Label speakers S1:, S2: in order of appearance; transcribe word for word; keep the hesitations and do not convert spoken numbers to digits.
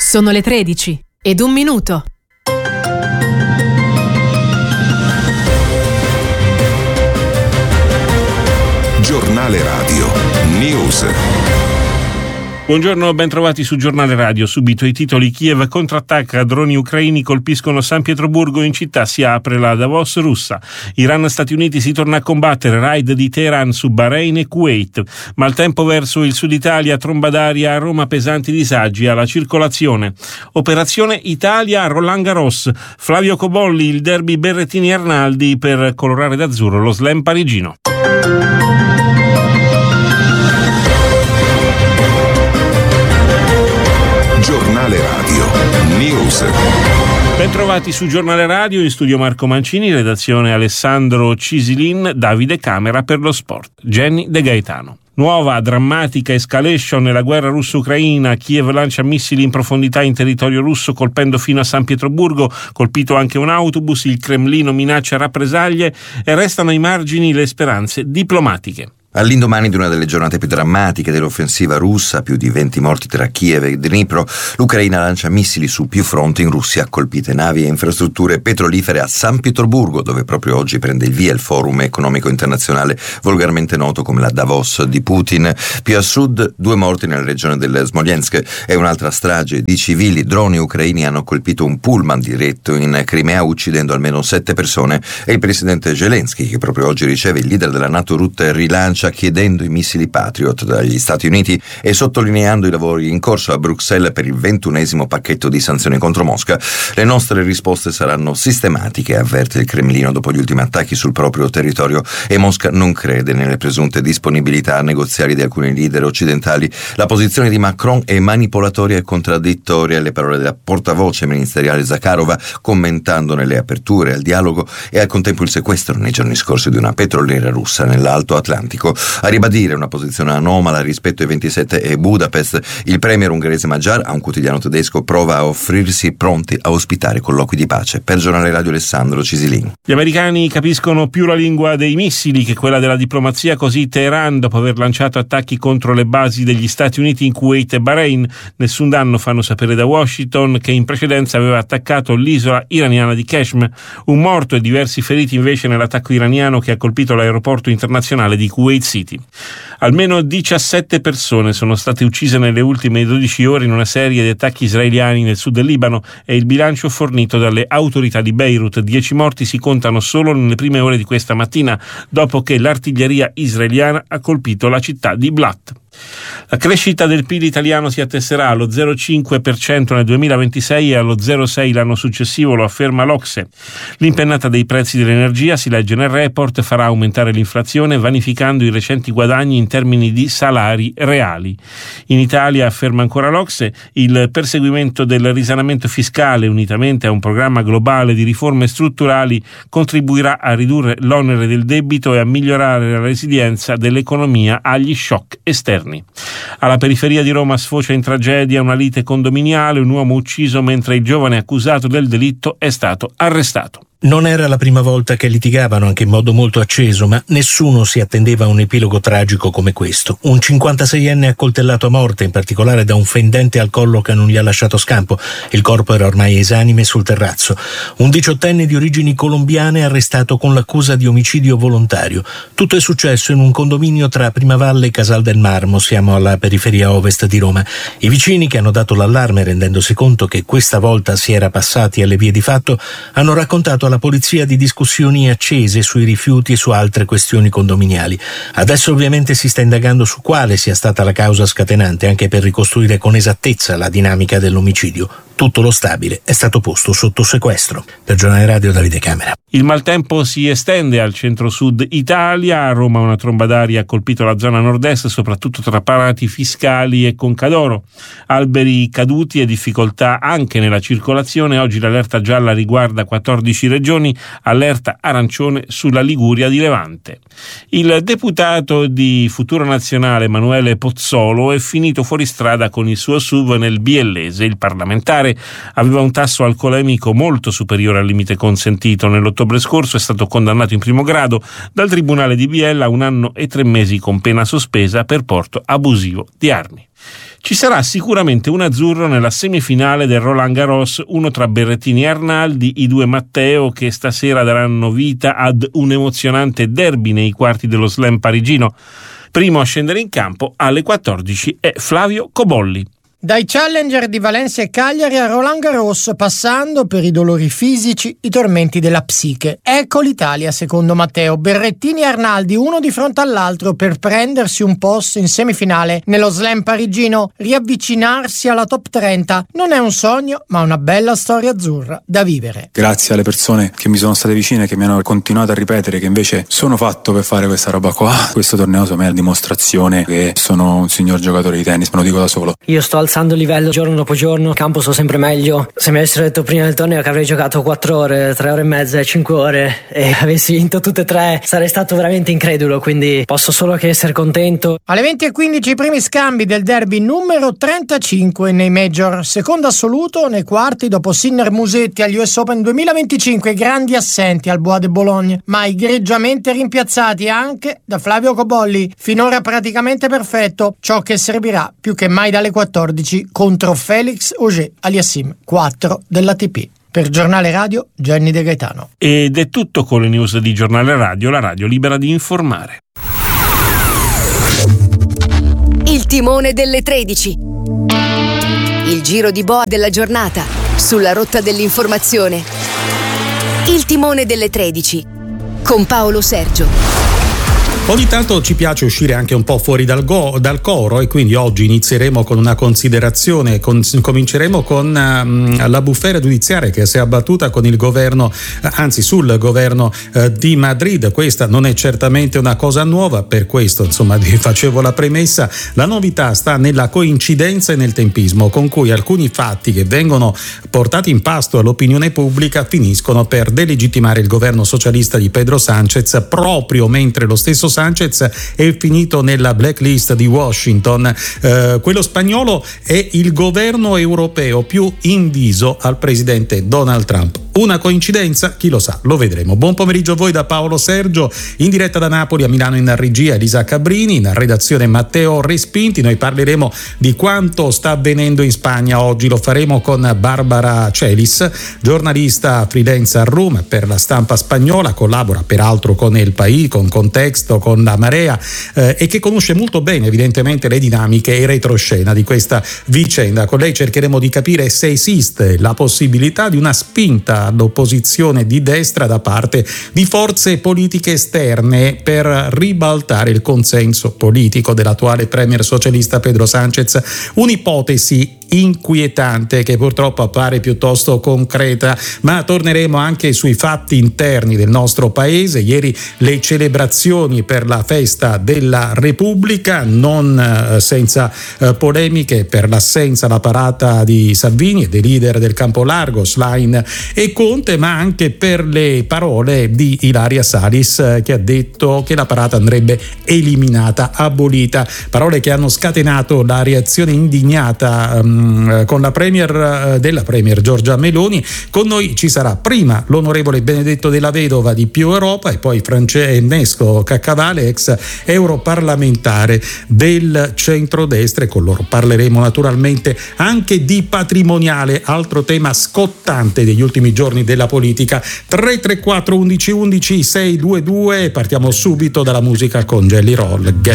S1: Sono le tredici ed un minuto.
S2: Giornale Radio News.
S3: Buongiorno, ben trovati su Giornale Radio. Subito i titoli: Kiev contrattacca, droni ucraini colpiscono San Pietroburgo, in città si apre la Davos russa. Iran Stati Uniti si torna a combattere, raid di Teheran su Bahrain e Kuwait. Maltempo verso il sud Italia, tromba d'aria a Roma, pesanti disagi alla circolazione. Operazione Italia a Roland Garros. Flavio Cobolli, il derby Berrettini-Arnaldi per colorare d'azzurro lo slam parigino.
S2: Giornale Radio News.
S3: Bentrovati su Giornale Radio, in studio Marco Mancini, redazione Alessandro Cisilin, Davide Camera per lo sport, Jenny De Gaetano. Nuova drammatica escalation nella guerra russo-ucraina. Kiev lancia missili in profondità in territorio russo colpendo fino a San Pietroburgo, colpito anche un autobus, il Cremlino minaccia rappresaglie e restano ai margini le speranze diplomatiche.
S4: All'indomani di una delle giornate più drammatiche dell'offensiva russa, più di venti morti tra Kiev e Dnipro, l'Ucraina lancia missili su più fronti in Russia, colpite navi e infrastrutture petrolifere a San Pietroburgo, dove proprio oggi prende il via il forum economico internazionale volgarmente noto come la Davos di Putin. Più a sud, due morti nella regione del Smolensk e un'altra strage di civili. Droni ucraini hanno colpito un pullman diretto in Crimea, uccidendo almeno sette persone, e il presidente Zelensky, che proprio oggi riceve il leader della NATO Rutte, rilancia chiedendo i missili Patriot dagli Stati Uniti e sottolineando i lavori in corso a Bruxelles per il ventunesimo pacchetto di sanzioni contro Mosca. Le nostre risposte saranno sistematiche, avverte il Cremlino dopo gli ultimi attacchi sul proprio territorio, e Mosca non crede nelle presunte disponibilità negoziali di alcuni leader occidentali. La posizione di Macron è manipolatoria e contraddittoria, le parole della portavoce ministeriale Zakharova, commentandone le aperture al dialogo e al contempo il sequestro nei giorni scorsi di una petroliera russa nell'Alto Atlantico. A ribadire una posizione anomala rispetto ai ventisette e Budapest, il premier ungherese Magyar, a un quotidiano tedesco, prova a offrirsi pronti a ospitare colloqui di pace. Per Giornale Radio Alessandro Cisilin.
S3: Gli americani capiscono più la lingua dei missili che quella della diplomazia, così Teheran, dopo aver lanciato attacchi contro le basi degli Stati Uniti in Kuwait e Bahrain. Nessun danno, fanno sapere da Washington, che in precedenza aveva attaccato l'isola iraniana di Qeshm. Un morto e diversi feriti invece nell'attacco iraniano che ha colpito l'aeroporto internazionale di Kuwait City. Almeno diciassette persone sono state uccise nelle ultime dodici ore in una serie di attacchi israeliani nel sud del Libano, è il bilancio fornito dalle autorità di Beirut. Dieci morti si contano solo nelle prime ore di questa mattina, dopo che l'artiglieria israeliana ha colpito la città di Blat. La crescita del P I L italiano si attesserà allo zero virgola cinque per cento nel duemilaventisei e allo zero virgola sei per cento l'anno successivo, lo afferma l'Ocse. L'impennata dei prezzi dell'energia, si legge nel report, farà aumentare l'inflazione, vanificando i recenti guadagni in termini di salari reali. In Italia, afferma ancora l'Ocse, il perseguimento del risanamento fiscale, unitamente a un programma globale di riforme strutturali, contribuirà a ridurre l'onere del debito e a migliorare la resilienza dell'economia agli shock esterni. Alla periferia di Roma sfocia in tragedia una lite condominiale, un uomo ucciso mentre il giovane accusato del delitto è stato arrestato.
S5: Non era la prima volta che litigavano, anche in modo molto acceso, ma nessuno si attendeva a un epilogo tragico come questo. Un cinquantaseienne accoltellato a morte, in particolare da un fendente al collo che non gli ha lasciato scampo. Il corpo era ormai esanime sul terrazzo. Un diciottenne di origini colombiane arrestato con l'accusa di omicidio volontario. Tutto è successo in un condominio tra Primavalle e Casal del Marmo, siamo alla periferia ovest di Roma. I vicini, che hanno dato l'allarme rendendosi conto che questa volta si era passati alle vie di fatto, hanno raccontato alla polizia di discussioni accese sui rifiuti e su altre questioni condominiali. Adesso ovviamente si sta indagando su quale sia stata la causa scatenante, anche per ricostruire con esattezza la dinamica dell'omicidio. Tutto lo stabile è stato posto sotto sequestro. Per Giornale Radio Davide Camera.
S3: Il maltempo si estende al centro-sud Italia. A Roma una tromba d'aria ha colpito la zona nord-est, soprattutto tra Parati Fiscali e Concadoro. Alberi caduti e difficoltà anche nella circolazione. Oggi l'allerta gialla riguarda quattordici regioni, allerta arancione sulla Liguria di Levante. Il deputato di Futuro Nazionale Emanuele Pozzolo è finito fuori strada con il suo S U V nel biellese. Il parlamentare aveva un tasso alcolemico molto superiore al limite consentito. Nell'ottobre scorso è stato condannato in primo grado dal Tribunale di Biella a un anno e tre mesi con pena sospesa per porto abusivo di armi. Ci sarà sicuramente un azzurro nella semifinale del Roland Garros, uno tra Berrettini e Arnaldi, i due Matteo che stasera daranno vita ad un emozionante derby nei quarti dello Slam parigino. Primo a scendere in campo alle quattordici è Flavio Cobolli.
S6: Dai challenger di Valencia e Cagliari a Roland Garros, passando per i dolori fisici, i tormenti della psiche. Ecco l'Italia secondo Matteo. Berrettini e Arnaldi uno di fronte all'altro per prendersi un posto in semifinale nello Slam parigino. Riavvicinarsi alla top trenta non è un sogno, ma una bella storia azzurra da vivere.
S7: Grazie alle persone che mi sono state vicine, che mi hanno continuato a ripetere che invece sono fatto per fare questa roba qua. Questo torneo secondo me è la dimostrazione che sono un signor giocatore di tennis, me lo dico da solo.
S8: Io sto alzando il livello giorno dopo giorno, in campo sto sempre meglio. Se mi avessero detto prima del torneo che avrei giocato quattro ore, tre ore e mezza e cinque ore e avessi vinto tutte e tre, sarei stato veramente incredulo, quindi posso solo che essere contento.
S6: Alle venti e quindici i primi scambi del derby numero trentacinque nei major, secondo assoluto nei quarti dopo Sinner Musetti agli U S Open duemilaventicinque, grandi assenti al Bois de Boulogne, ma egregiamente rimpiazzati anche da Flavio Cobolli, finora praticamente perfetto, ciò che servirà più che mai dalle quattordici contro Felix Auger-Aliassime, quattro dell'A T P. Per Giornale Radio, Gianni De Gaetano.
S3: Ed è tutto con le news di Giornale Radio, la radio libera di informare.
S9: Il timone delle tredici. Il giro di boa della giornata sulla rotta dell'informazione. Il timone delle tredici con Paolo Sergio.
S10: Ogni tanto ci piace uscire anche un po' fuori dal, go, dal coro e quindi oggi inizieremo con una considerazione, con, cominceremo con um, la bufera giudiziaria che si è abbattuta con il governo, anzi sul governo uh, di Madrid. Questa non è certamente una cosa nuova, per questo insomma vi facevo la premessa. La novità sta nella coincidenza e nel tempismo con cui alcuni fatti che vengono portati in pasto all'opinione pubblica finiscono per delegittimare il governo socialista di Pedro Sánchez, proprio mentre lo stesso Sánchez è finito nella blacklist di Washington. Eh, quello spagnolo è il governo europeo più inviso al presidente Donald Trump. Una coincidenza? Chi lo sa, lo vedremo. Buon pomeriggio a voi da Paolo Sergio, in diretta da Napoli, a Milano in regia Elisa Cabrini, in redazione Matteo Respinti. Noi parleremo di quanto sta avvenendo in Spagna oggi, lo faremo con Barbara Celis, giornalista freelance a Roma per la stampa spagnola, collabora peraltro con El País, con Contexto, con La Marea eh, e che conosce molto bene evidentemente le dinamiche e retroscena di questa vicenda. Con lei cercheremo di capire se esiste la possibilità di una spinta all'opposizione di destra da parte di forze politiche esterne per ribaltare il consenso politico dell'attuale premier socialista Pedro Sánchez. Un'ipotesi inquietante che purtroppo appare piuttosto concreta, ma torneremo anche sui fatti interni del nostro paese. Ieri le celebrazioni per la festa della Repubblica, non eh, senza eh, polemiche per l'assenza, la parata di Salvini e dei leader del campo largo, Schlein e Conte, ma anche per le parole di Ilaria Salis eh, che ha detto che la parata andrebbe eliminata, abolita, parole che hanno scatenato la reazione indignata um, con la premier della premier Giorgia Meloni. Con noi ci sarà prima l'onorevole Benedetto Della Vedova di Più Europa e poi Francesco Caccavale, ex europarlamentare del centrodestra, e con loro parleremo naturalmente anche di patrimoniale, altro tema scottante degli ultimi giorni della politica. Tre tre quattro undici undici sei due due. Partiamo subito dalla musica con Jelly Roll.